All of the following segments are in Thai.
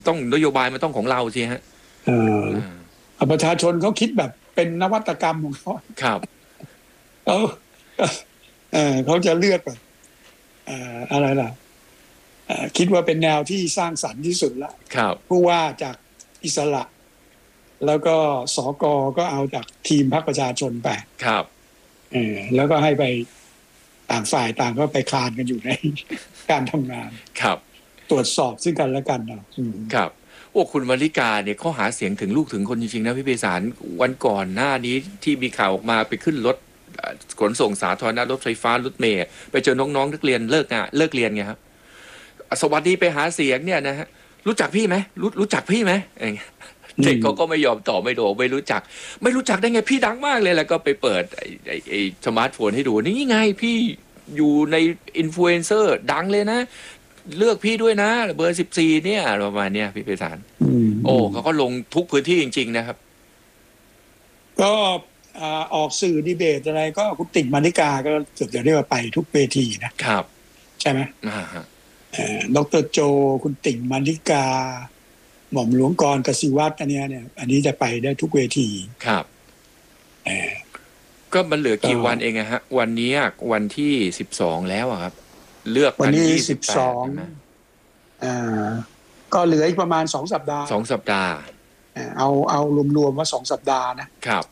ต้องนโยบายมันต้องของเราสิฮะประชาชนเขาคิดแบบเป็นนวัตกรรมของเขาครับเขาเขาจะเลือกแบบอะไรล่ะคิดว่าเป็นแนวที่สร้างสรรค์ที่สุดละผู้ว่าจากอิสระแล้วก็สกก็เอาจากทีมพรรคประชาชนไปครับแล้วก็ให้ไปต่างฝ่ายต่างก็ไปคลานกันอยู่ในการทำงานครับตรวจสอบซึ่งกันและกันครับโอ้คุณวริกาเนี่ยเขาหาเสียงถึงลูกถึงคนจริงๆนะพี่เบสารวันก่อนหน้านี้ที่มีข่าวออกมาไปขึ้นรถขนส่งสาธารณะรถไฟฟ้ารถเมล์ไปเจอน้องๆนักเรียนเลิกเรียนไงครับสวัสดีไปหาเสียงเนี่ยนะฮะรู้จักพี่ไหมรู้จักพี่ไหมอย่างเงี้ยเด็กเขาก็ไม่ยอมตอบไม่รู้จักได้ไงพี่ดังมากเลยแล้วก็ไปเปิดไอ้สมาร์ทโฟนให้ดูนี่ไงพี่อยู่ในอินฟลูเอนเซอร์ดังเลยนะเลือกพี่ด้วยนะเบอร์14เนี่ยประมาณเนี้ยพี่ไพศาลโอ้เขาก็ลงทุกพื้นที่จริงๆนะครับก็ออกสื่อดีเบตอะไรก็คุณติ่งมานิกาก็จะเรียกว่าไปทุกเวทีนะครับใช่ไหมดร.โจคุณติ่งมานิกาหม่อมหลวงกรกสิวัตรอันนี้จะไปได้ทุกเวทีครับก็มันเหลือกี่วันเองฮะวันนี้วันที่12แล้วครับเลือกวันนี้12ก็เหลืออีกประมาณ2 สัปดาห์ 2 สัปดาห์เอารวมๆว่า2 สัปดาห์นะครับ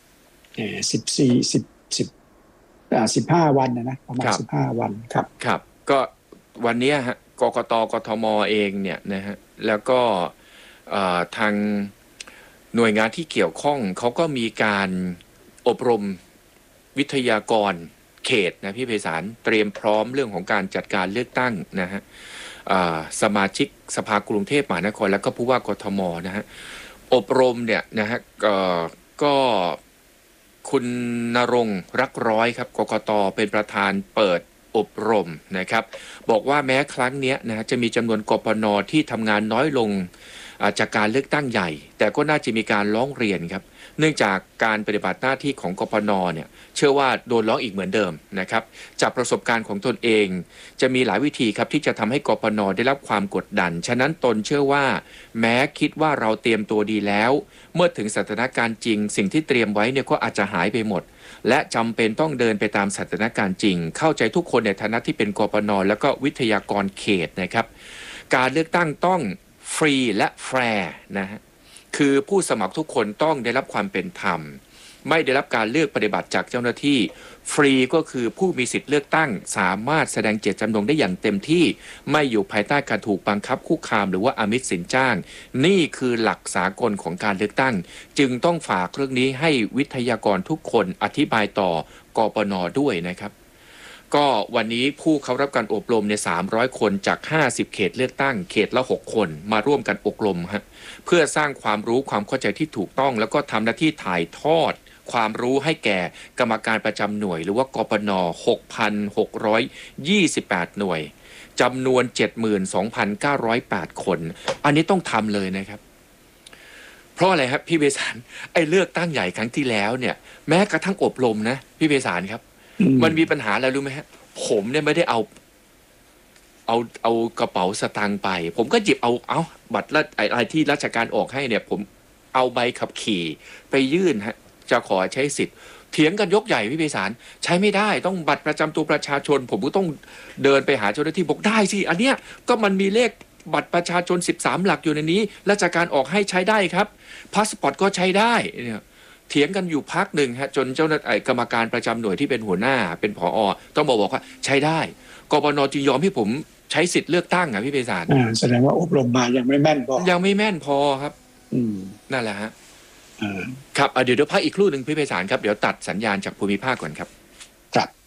15 วันนะประมาณ15 วันครับครับก็วันนี้ฮะกกต.กทม.เองเนี่ยนะฮะแล้วก็ทางหน่วยงานที่เกี่ยวข้องเขาก็มีการอบรมวิทยากรเขตนะพี่ไพศาลเตรียมพร้อมเรื่องของการจัดการเลือกตั้งนะฮะสมาชิกสภากรุงเทพมหานครแล้วก็ผู้ว่ากทม.นะฮะอบรมเนี่ยนะฮะก็คุณณรงค์รักร้อยครับกกต.เป็นประธานเปิดอบรมนะครับบอกว่าแม้ครั้งนี้นะจะมีจำนวนกปน.ที่ทำงานน้อยลงจากการเลือกตั้งใหญ่แต่ก็น่าจะมีการร้องเรียนครับเนื่องจากการปฏิบัติหน้าที่ของกปน.เนี่ยเชื่อว่าโดนร้องอีกเหมือนเดิมนะครับจากประสบการณ์ของตนเองจะมีหลายวิธีครับที่จะทำให้กปน.ได้รับความกดดันฉะนั้นตนเชื่อว่าแม้คิดว่าเราเตรียมตัวดีแล้วเมื่อถึงสถานการณ์จริงสิ่งที่เตรียมไว้เนี่ยก็อาจจะหายไปหมดและจำเป็นต้องเดินไปตามสถานการณ์จริงเข้าใจทุกคนในฐานะที่เป็นกปน.แล้วก็วิทยากรเขตนะครับการเลือกตั้งต้องฟรีและแฟร์นะฮะคือผู้สมัครทุกคนต้องได้รับความเป็นธรรมไม่ได้รับการเลือกปฏิบัติจากเจ้าหน้าที่ฟรีก็คือผู้มีสิทธิ์เลือกตั้งสามารถแสดงเจตจำนงได้อย่างเต็มที่ไม่อยู่ภายใต้การถูกบังคับคุกคามหรือว่าอามิสสินจ้างนี่คือหลักสากลของการเลือกตั้งจึงต้องฝากเรื่องนี้ให้วิทยากรทุกคนอธิบายต่อกปน.ด้วยนะครับก็วันนี้ผู้เข้ารับการอบรมใน300 คนจาก50เขตเลือกตั้งเขตละ6 คนมาร่วมกันอบรมฮะเพื่อสร้างความรู้ความเข้าใจที่ถูกต้องแล้วก็ทำหน้าที่ถ่ายทอดความรู้ให้แก่กรรมการประจำหน่วยหรือว่ากปน. 6,628 หน่วยจำนวน 72,908 คนอันนี้ต้องทำเลยนะครับเพราะอะไรครับพี่เบสารไอ้เลือกตั้งใหญ่ครั้งที่แล้วเนี่ยแม้กระทั่งอบรมนะพี่เบสารครับมันมีปัญหาอะไรรู้ไหมฮะผมเนี่ยไม่ได้เอากระเป๋าสตางค์ไปผมก็หยิบเอาบัตรอะไรที่ราชการออกให้เนี่ยผมเอาใบขับขี่ไปยื่นฮะจะขอใช้สิทธิ์เถียงกันยกใหญ่พี่ไพศาลใช้ไม่ได้ต้องบัตรประจำตัวประชาชนผมก็ต้องเดินไปหาเจ้าหน้าที่บอกได้สิอันเนี้ยก็มันมีเลขบัตรประชาชน13 หลักอยู่ในนี้ราชการออกให้ใช้ได้ครับพาสปอร์ตก็ใช้ได้เนี่ยเถียงกันอยู่พักหนึ่งฮะจนเจ้าหน้าที่กรรมการประจำหน่วยที่เป็นหัวหน้าเป็นผอ.ต้องบอกว่าใช้ได้กปน.จึงยอมให้ผมใช้สิทธิ์เลือกตั้งพี่ไพศาลแสดงว่าอบรมมายังไม่แม่นพอครับนั่นแหละฮะครับเดี๋ยวพักอีกครู่หนึ่งพี่ไพศาลครับเดี๋ยวตัดสัญญาณจากภูมิภาคก่อนครับ